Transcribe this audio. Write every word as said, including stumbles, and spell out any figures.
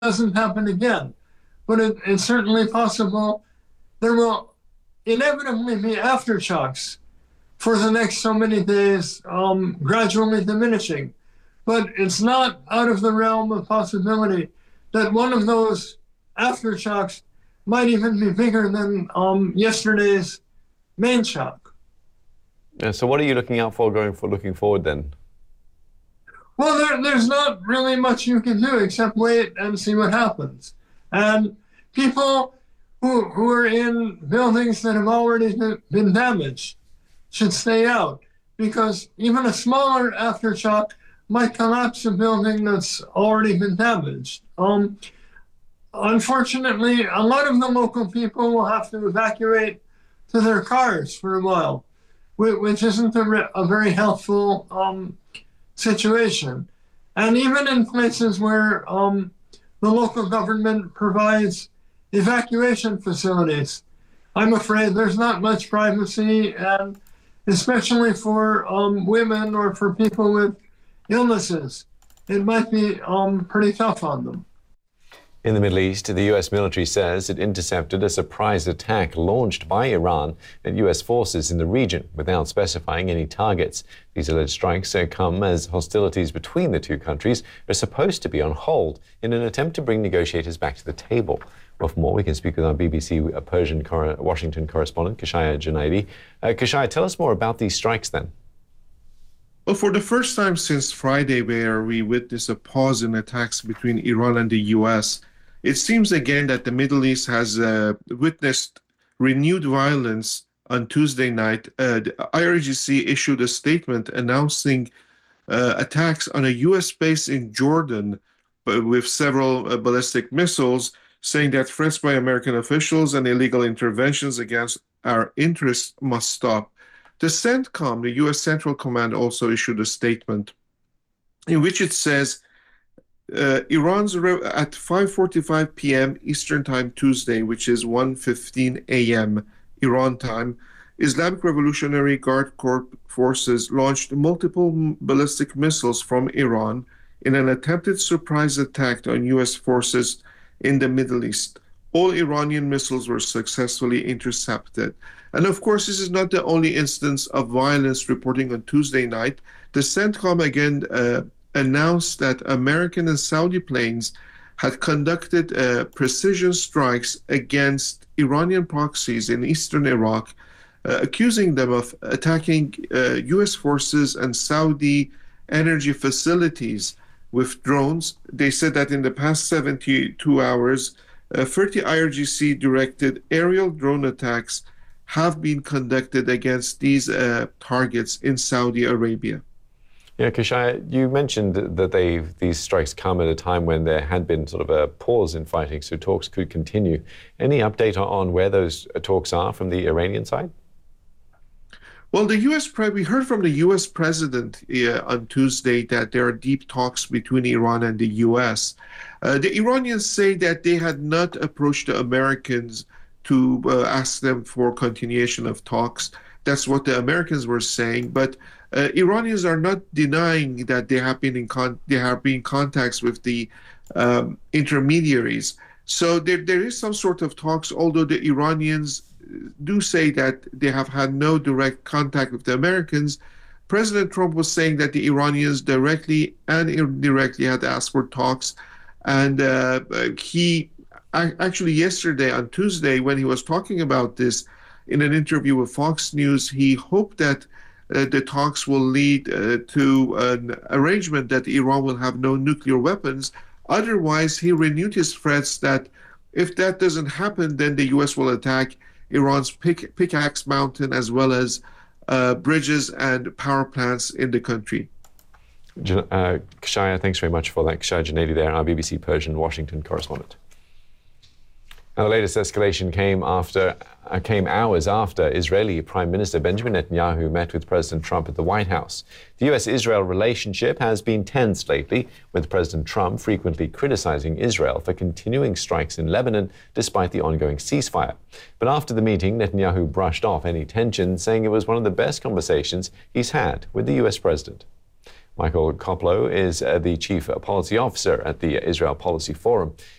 doesn't happen again. But it, it's certainly possible there will inevitably be aftershocks for the next so many days, um, gradually diminishing. But it's not out of the realm of possibility that one of those aftershocks might even be bigger than um, yesterday's main shock. Yeah, so what are you looking out for going for looking forward then? Well, there, there's not really much you can do except wait and see what happens. And people who, who are in buildings that have already been damaged should stay out, because even a smaller aftershock might collapse a building that's already been damaged. Um, unfortunately, a lot of the local people will have to evacuate to their cars for a while, which isn't a, a very helpful um, situation. And even in places where um, the local government provides evacuation facilities, I'm afraid there's not much privacy, and especially for um, women or for people with illnesses, it might be um, pretty tough on them. In the Middle East, the U S military says it intercepted a surprise attack launched by Iran at U S forces in the region without specifying any targets. These alleged strikes come as hostilities between the two countries are supposed to be on hold in an attempt to bring negotiators back to the table. Well, for more, we can speak with our B B C Persian Washington correspondent, Kashaya Junaidi. Uh, Kashaya, tell us more about these strikes then. Well, for the first time since Friday, where we witnessed a pause in attacks between Iran and the U S, it seems again that the Middle East has uh, witnessed renewed violence. On Tuesday night, uh, the I R G C issued a statement announcing uh, attacks on a U S base in Jordan uh, with several uh, ballistic missiles, saying that threats by American officials and illegal interventions against our interests must stop. The CENTCOM, the U S Central Command, also issued a statement in which it says, Uh, Iran's re- at five forty-five p.m. Eastern Time Tuesday, which is one fifteen a.m. Iran time, Islamic Revolutionary Guard Corps forces launched multiple ballistic missiles from Iran in an attempted surprise attack on U S forces in the Middle East. All Iranian missiles were successfully intercepted. And of course, this is not the only instance of violence reporting on Tuesday night. The CENTCOM again uh, announced that American and Saudi planes had conducted uh, precision strikes against Iranian proxies in eastern Iraq, uh, accusing them of attacking uh, U S forces and Saudi energy facilities with drones. They said that in the past seventy-two hours, uh, thirty I R G C-directed aerial drone attacks have been conducted against these uh, targets in Saudi Arabia. Yeah, Kashaya, you mentioned that they these strikes come at a time when there had been sort of a pause in fighting, so talks could continue. Any update on where those talks are from the Iranian side? Well, the U S pre- we heard from the U S president uh, on Tuesday that there are deep talks between Iran and the U S. Uh, the Iranians say that they had not approached the Americans to uh, ask them for continuation of talks. That's what the Americans were saying, but uh, Iranians are not denying that they have been in con- they have been in contacts with the um, intermediaries. So there there is some sort of talks, although the Iranians do say that they have had no direct contact with the Americans. President Trump was saying that the Iranians directly and indirectly had asked for talks, and uh, he actually yesterday on Tuesday, when he was talking about this in an interview with Fox News, he hoped that uh, the talks will lead uh, to an arrangement that Iran will have no nuclear weapons. Otherwise, he renewed his threats that if that doesn't happen, then the U S will attack Iran's Pick- Pickaxe Mountain as well as uh, bridges and power plants in the country. Uh, Kashaya, thanks very much for that. Kashaya Junaidi there, our B B C Persian Washington correspondent. Now, the latest escalation came after uh, came hours after Israeli Prime Minister Benjamin Netanyahu met with President Trump at the White House. The U S-Israel relationship has been tense lately, with President Trump frequently criticizing Israel for continuing strikes in Lebanon despite the ongoing ceasefire. But after the meeting, Netanyahu brushed off any tension, saying it was one of the best conversations he's had with the U S president. Michael Koplow is uh, the Chief Policy Officer at the Israel Policy Forum.